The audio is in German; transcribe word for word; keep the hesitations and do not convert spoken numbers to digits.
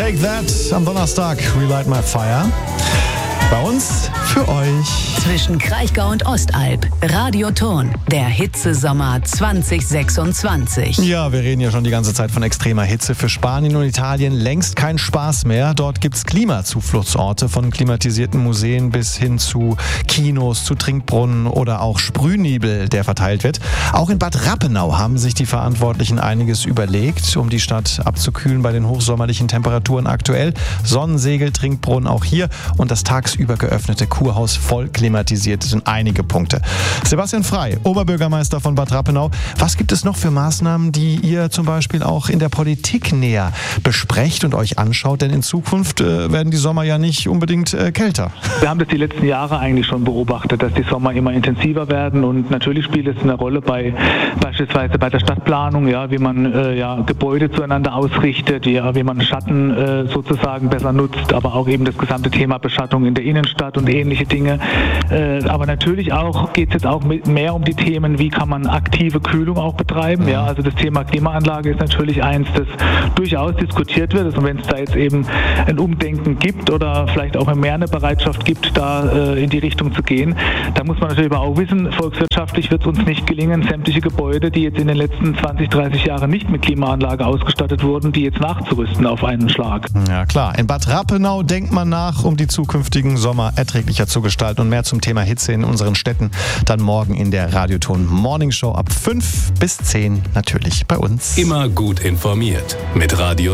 Take That am Donnerstag, Relight My Fire. Bei uns für euch. Zwischen Kraichgau und Ostalb. Radioton. Der Hitzesommer zwanzig sechsundzwanzig. Ja, wir reden ja schon die ganze Zeit von extremer Hitze. Für Spanien und Italien längst kein Spaß mehr. Dort gibt's Klimazufluchtsorte, von klimatisierten Museen bis hin zu Kinos, zu Trinkbrunnen oder auch Sprühnebel, der verteilt wird. Auch in Bad Rappenau haben sich die Verantwortlichen einiges überlegt, um die Stadt abzukühlen bei den hochsommerlichen Temperaturen aktuell. Sonnensegel, Trinkbrunnen auch hier und das tagsüber geöffnete Kurhaus voll klimatisiert sind einige Punkte. Sebastian Frey, Oberbürgermeister von Bad Rappenau. Was gibt es noch für Maßnahmen, die ihr zum Beispiel auch in der Politik näher besprecht und euch anschaut? Denn in Zukunft äh, werden die Sommer ja nicht unbedingt äh, kälter. Wir haben das die letzten Jahre eigentlich schon beobachtet, dass die Sommer immer intensiver werden und natürlich spielt es eine Rolle bei beispielsweise bei der Stadtplanung, ja, wie man äh, ja, Gebäude zueinander ausrichtet, ja, wie man Schatten äh, sozusagen besser nutzt, aber auch eben das gesamte Thema Beschattung in der Innenstadt und ähnliche Dinge. Äh, aber natürlich auch geht es jetzt auch mit mehr um die Themen, wie kann man aktive Kühlung auch betreiben. Ja, also das Thema Klimaanlage ist natürlich eins, das durchaus diskutiert wird. Also wenn es da jetzt eben ein Umdenken gibt oder vielleicht auch mehr eine Bereitschaft gibt, da äh, in die Richtung zu gehen, da muss man natürlich aber auch wissen, volkswirtschaftlich wird es uns nicht gelingen, sämtliche Gebäude, die jetzt in den letzten zwanzig, dreißig Jahren nicht mit Klimaanlage ausgestattet wurden, die jetzt nachzurüsten auf einen Schlag. Ja klar, in Bad Rappenau denkt man nach, um die zukünftigen Sommer erträglicher zu gestalten. Und mehr zum Thema Hitze in unseren Städten dann morgen in der Radioton Morning Show ab fünf bis zehn natürlich bei uns. Immer gut informiert mit Radio